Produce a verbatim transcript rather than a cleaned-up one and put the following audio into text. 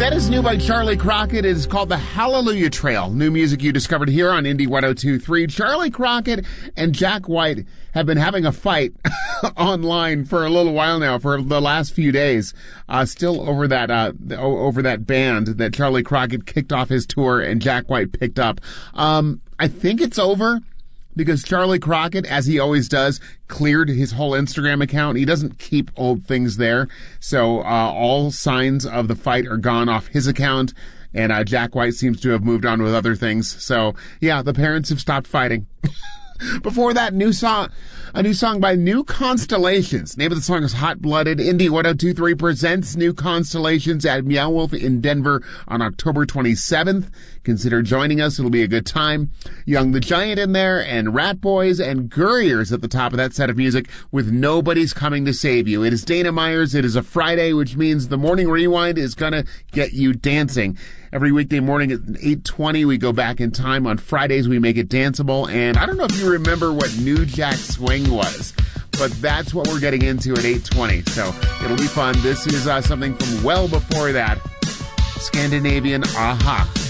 That is new by Charlie Crockett. It is called The Hallelujah Trail. New music you discovered here on Indie one oh two point three. Charlie Crockett and Jack White have been having a fight online for a little while now, for the last few days. Uh, still over that, uh, over that band that Charlie Crockett kicked off his tour and Jack White picked up. Um, I think it's over, because Charlie Crockett, as he always does, cleared his whole Instagram account. He doesn't keep old things there. So uh, all signs of the fight are gone off his account. And uh, Jack White seems to have moved on with other things. So, yeah, the parents have stopped fighting. Before that, new song, a new song by New Constellations. Name of the song is Hot Blooded. Indie one oh two point three presents New Constellations at Meow Wolf in Denver on October twenty-seventh. Consider joining us. It'll be a good time. Young the Giant in there, and Rat Boys and Gurriers at the top of that set of music with Nobody's Coming to Save You. It is Dana Myers. It is a Friday, which means the Morning Rewind is gonna get you dancing. Every weekday morning at eight twenty, we go back in time. On Fridays, we make it danceable. And I don't know if you remember what New Jack Swing was, but that's what we're getting into at eight twenty. So it'll be fun. This is uh, something from well before that. Scandinavian Aha.